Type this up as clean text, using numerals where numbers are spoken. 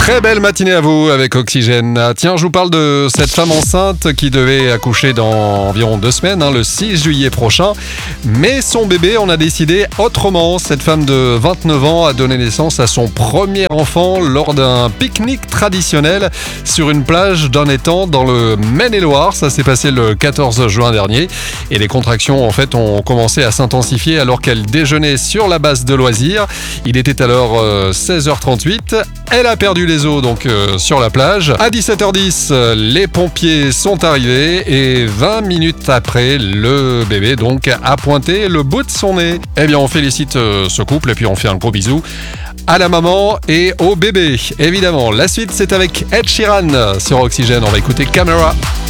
Très belle matinée à vous avec Oxygène. Tiens, je vous parle de cette femme enceinte qui devait accoucher dans environ 2 semaines, le 6 juillet prochain. Mais son bébé, on a décidé autrement. Cette femme de 29 ans a donné naissance à son premier enfant lors d'un pique-nique traditionnel sur une plage d'un étang dans le Maine-et-Loire. Ça s'est passé le 14 juin dernier. Et les contractions, en fait, ont commencé à s'intensifier alors qu'elle déjeunait sur la base de loisirs. Il était alors 16h38. Elle a perdu les os sur la plage. À 17h10, les pompiers sont arrivés et 20 minutes après, le bébé a pointé le bout de son nez. Eh bien, on félicite ce couple et puis on fait un gros bisou à la maman et au bébé. Évidemment, la suite c'est avec Ed Sheeran sur Oxygène. On va écouter Camera.